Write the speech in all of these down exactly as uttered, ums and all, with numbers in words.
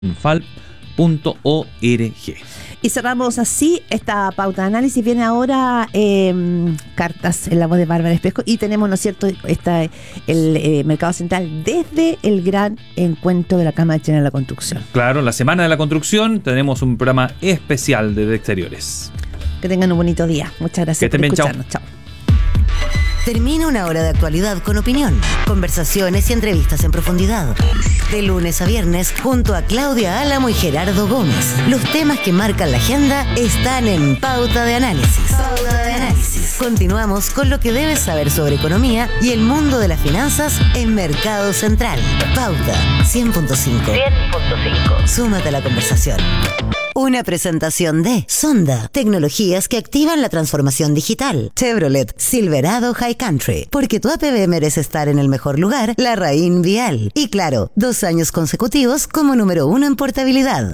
falp punto org. Y cerramos así esta pauta de análisis. Viene ahora eh, Cartas en la voz de Bárbara Espejo y tenemos, ¿no es cierto?, esta, el eh, Mercado Central desde el gran encuentro de la Cámara Chilena de la Construcción. Claro, la Semana de la Construcción tenemos un programa especial desde exteriores. Que tengan un bonito día. Muchas gracias por escucharnos. Chao. Termina una hora de actualidad con opinión, conversaciones y entrevistas en profundidad. De lunes a viernes, junto a Claudia Álamo y Gerardo Gómez. Los temas que marcan la agenda están en Pauta de Análisis. Pauta de Análisis. Continuamos con lo que debes saber sobre economía y el mundo de las finanzas en Mercado Central. Pauta cien punto cinco. cien punto cinco. Súmate a la conversación. Una presentación de Sonda, tecnologías que activan la transformación digital. Chevrolet Silverado High Country, porque tu A P B merece estar en el mejor lugar, Larraín Vial. Y claro, dos años consecutivos como número uno en portabilidad.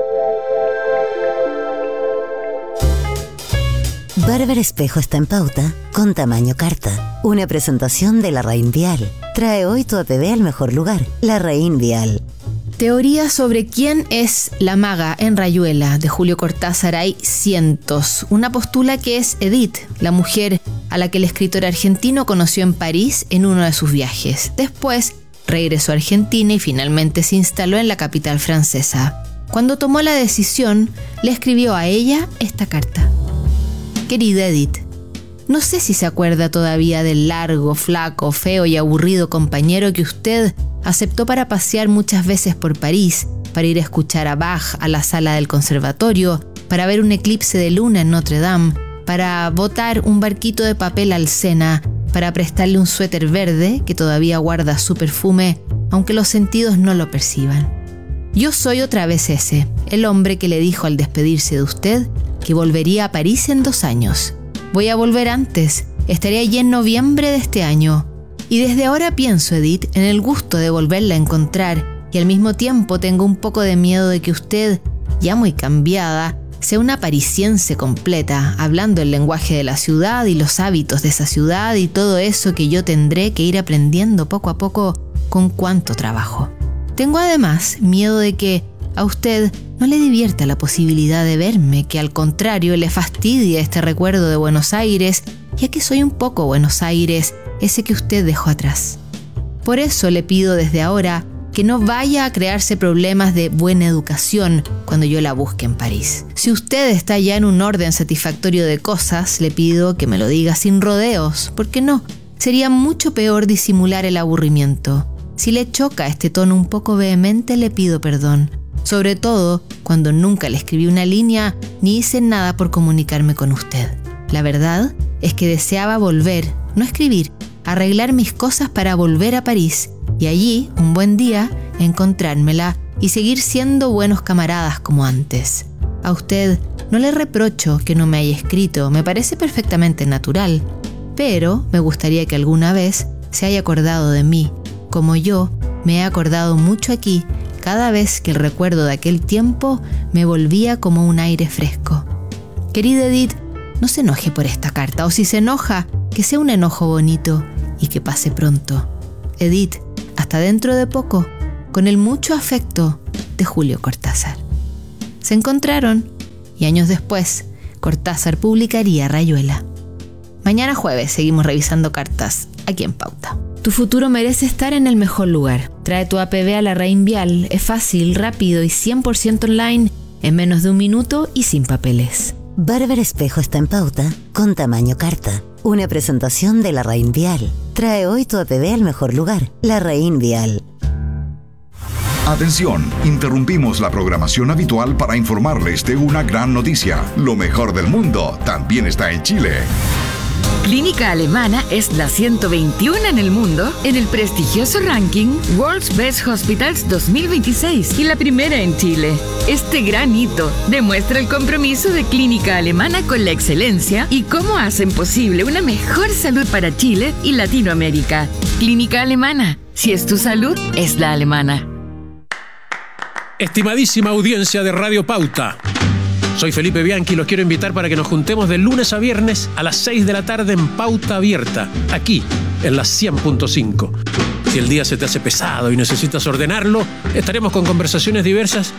Bárbara Espejo está en pauta con tamaño carta. Una presentación de Larraín Vial. Trae hoy tu A P B al mejor lugar, Larraín Vial. Teoría sobre quién es la maga en Rayuela, de Julio Cortázar, hay cientos. Una postula que es Edith, la mujer a la que el escritor argentino conoció en París en uno de sus viajes. Después regresó a Argentina y finalmente se instaló en la capital francesa. Cuando tomó la decisión, le escribió a ella esta carta. Querida Edith, no sé si se acuerda todavía del largo, flaco, feo y aburrido compañero que usted aceptó para pasear muchas veces por París, para ir a escuchar a Bach a la sala del conservatorio, para ver un eclipse de luna en Notre Dame, para botar un barquito de papel al Sena, para prestarle un suéter verde que todavía guarda su perfume, aunque los sentidos no lo perciban. Yo soy otra vez ese, el hombre que le dijo al despedirse de usted que volvería a París en dos años. Voy a volver antes, estaré allí en noviembre de este año. Y desde ahora pienso, Edith, en el gusto de volverla a encontrar y al mismo tiempo tengo un poco de miedo de que usted, ya muy cambiada, sea una parisiense completa, hablando el lenguaje de la ciudad y los hábitos de esa ciudad y todo eso que yo tendré que ir aprendiendo poco a poco con cuánto trabajo. Tengo además miedo de que a usted no le divierta la posibilidad de verme, que al contrario le fastidie este recuerdo de Buenos Aires, ya que soy un poco Buenos Aires, ese que usted dejó atrás. Por eso le pido desde ahora que no vaya a crearse problemas de buena educación cuando yo la busque en París. Si usted está ya en un orden satisfactorio de cosas, le pido que me lo diga sin rodeos, porque no, sería mucho peor disimular el aburrimiento. Si le choca este tono un poco vehemente, le pido perdón, sobre todo cuando nunca le escribí una línea ni hice nada por comunicarme con usted. La verdad es que deseaba volver, no escribir, arreglar mis cosas para volver a París y allí, un buen día, encontrármela y seguir siendo buenos camaradas como antes. A usted no le reprocho que no me haya escrito, me parece perfectamente natural, pero me gustaría que alguna vez se haya acordado de mí, como yo me he acordado mucho aquí cada vez que el recuerdo de aquel tiempo me volvía como un aire fresco. Querida Edith, no se enoje por esta carta, o si se enoja, que sea un enojo bonito y que pase pronto. Edith, hasta dentro de poco, con el mucho afecto de Julio Cortázar. Se encontraron y años después, Cortázar publicaría Rayuela. Mañana jueves seguimos revisando cartas aquí en Pauta. Tu futuro merece estar en el mejor lugar. Trae tu A P B a Larraín Vial. Es fácil, rápido y cien por ciento online, en menos de un minuto y sin papeles. Bárbara Espejo está en pauta con tamaño carta. Una presentación de Larraín Vial. Trae hoy tu A P B al mejor lugar, Larraín Vial. Atención, interrumpimos la programación habitual para informarles de una gran noticia. Lo mejor del mundo también está en Chile. Clínica Alemana es la ciento veintiuno en el mundo en el prestigioso ranking World's Best Hospitals dos mil veintiséis y la primera en Chile. Este gran hito demuestra el compromiso de Clínica Alemana con la excelencia y cómo hacen posible una mejor salud para Chile y Latinoamérica. Clínica Alemana, si es tu salud, es la alemana. Estimadísima audiencia de Radio Pauta, soy Felipe Bianchi y los quiero invitar para que nos juntemos de lunes a viernes a las seis de la tarde en Pauta Abierta, aquí en la cien punto cinco. Si el día se te hace pesado y necesitas ordenarlo, estaremos con conversaciones diversas